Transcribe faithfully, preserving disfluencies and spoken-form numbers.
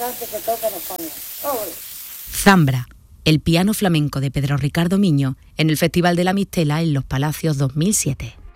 cante, que toca en España. ¡Ole! Zambra, el piano flamenco de Pedro Ricardo Miño, en el Festival de la Mistela en Los Palacios dos mil siete.